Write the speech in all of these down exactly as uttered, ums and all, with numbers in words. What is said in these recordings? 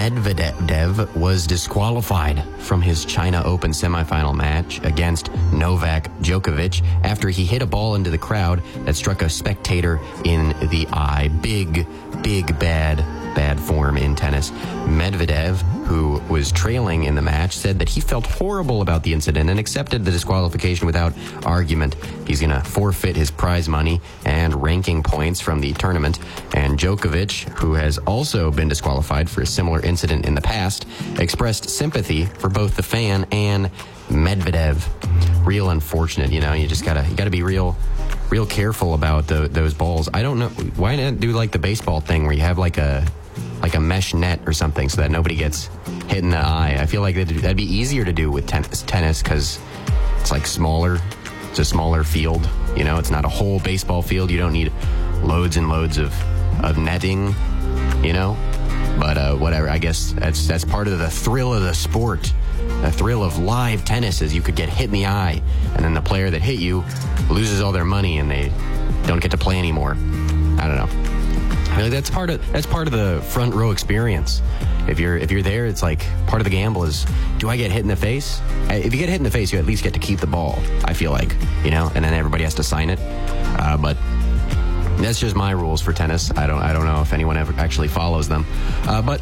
Medvedev was disqualified from his China Open semifinal match against Novak Djokovic after he hit a ball into the crowd that struck a spectator in the eye. Big, big, bad, bad form in tennis. Medvedev, who was trailing in the match, said that he felt horrible about the incident and accepted the disqualification without argument. He's going to forfeit his prize money and ranking points from the tournament. And Djokovic, who has also been disqualified for a similar incident in the past, expressed sympathy for both the fan and Medvedev. Real unfortunate, you know, you just gotta, you gotta be real, real careful about the, those balls. I don't know, why not do like the baseball thing where you have like a, like a mesh net or something so that nobody gets hit in the eye? I feel like that'd, that'd be easier to do with tennis, tennis because it's like smaller. It's a smaller field. You know, it's not a whole baseball field. You don't need loads and loads of, of netting, you know? But uh, whatever, I guess that's that's part of the thrill of the sport. The thrill of live tennis is you could get hit in the eye, and then the player that hit you loses all their money and they don't get to play anymore. I don't know. I feel like that's part of that's part of the front row experience. If you're if you're there, it's like part of the gamble is, do I get hit in the face? If you get hit in the face, you at least get to keep the ball, I feel like, you know, and then everybody has to sign it. Uh, but that's just my rules for tennis. I don't I don't know if anyone ever actually follows them. Uh, but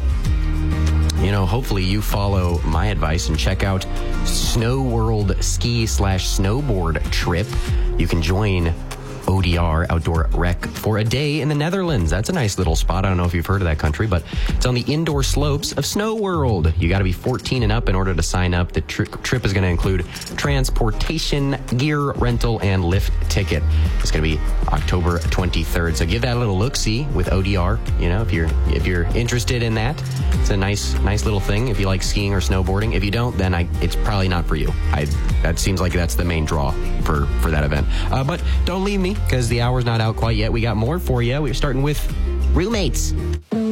you know, hopefully you follow my advice and check out Snow World ski slash snowboard trip. You can join O D R, Outdoor Rec, for a day in the Netherlands. That's a nice little spot. I don't know if you've heard of that country, but it's on the indoor slopes of Snow World. You got to be fourteen and up in order to sign up. The tri- trip is going to include transportation, gear rental, and lift ticket. It's going to be October twenty-third. So give that a little look-see with O D R. You know, if you're if you're interested in that, it's a nice nice little thing. If you like skiing or snowboarding, if you don't, then I, it's probably not for you. I that seems like that's the main draw for for that event. Uh, but don't leave me, because the hour's not out quite yet. We got more for you. We're starting with roommates.